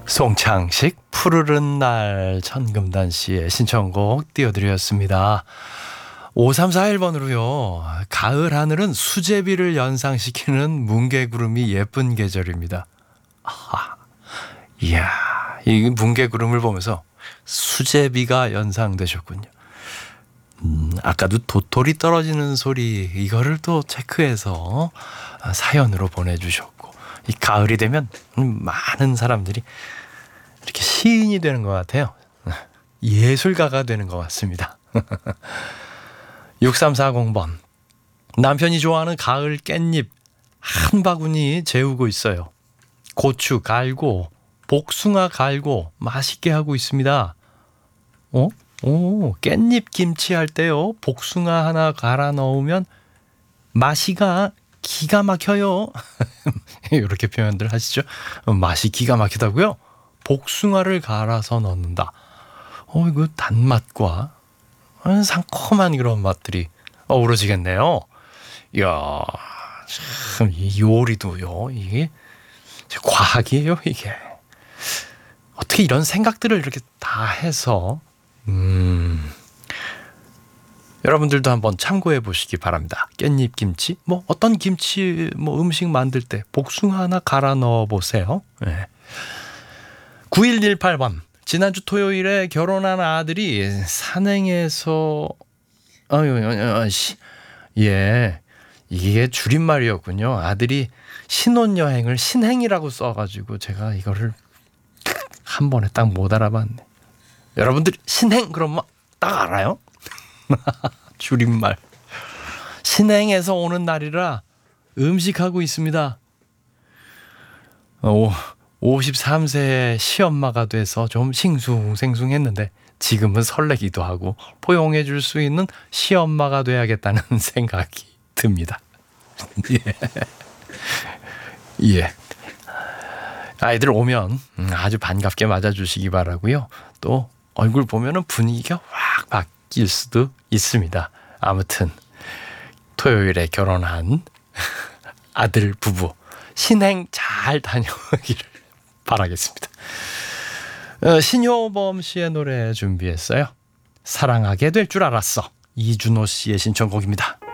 송창식 푸르른 날 천금단 씨의 신청곡 띄워드렸습니다. 5341번으로요. 가을 하늘은 수제비를 연상시키는 뭉게구름이 예쁜 계절입니다. 아하, 이야, 이 뭉게구름을 보면서 수제비가 연상되셨군요. 아까도 도토리 떨어지는 소리 이거를 또 체크해서 사연으로 보내주셨고, 이 가을이 되면 많은 사람들이 이렇게 시인이 되는 것 같아요. 예술가가 되는 것 같습니다. 6340번. 남편이 좋아하는 가을 깻잎 한 바구니 재우고 있어요. 고추 갈고 복숭아 갈고 맛있게 하고 있습니다. 깻잎 김치 할 때요, 복숭아 하나 갈아 넣으면 맛이가 기가 막혀요. 이렇게 표현들 하시죠. 맛이 기가 막히다고요? 복숭아를 갈아서 넣는다. 이거 단맛과 상콤한 그런 맛들이 어우러지겠네요. 이야, 참, 이 요리도요, 이게 과학이에요, 이게. 어떻게 이런 생각들을 이렇게 다 해서, 여러분들도 한번 참고해 보시기 바랍니다. 깻잎 김치, 어떤 김치, 음식 만들 때 복숭아 하나 갈아 넣어 보세요. 네. 9118번. 지난주 토요일에 결혼한 아들이 산행에서 이게 줄임말이었군요. 아들이 신혼여행을 신행이라고 써가지고 제가 이거를 한 번에 딱 못 알아봤네. 여러분들 신행 그럼 딱 알아요? 줄임말. 신행에서 오는 날이라 음식하고 있습니다. 53세의 시엄마가 돼서 좀 싱숭생숭했는데 지금은 설레기도 하고 포용해 줄 수 있는 시엄마가 돼야겠다는 생각이 듭니다. 예. 아이들 오면 아주 반갑게 맞아주시기 바라고요. 또 얼굴 보면은 분위기가 확 바뀔 수도 있습니다. 아무튼 토요일에 결혼한 아들 부부 신행 잘 다녀오기를 바라겠습니다. 신효범 씨의 노래 준비했어요. 사랑하게 될 줄 알았어. 이준호 씨의 신청곡입니다.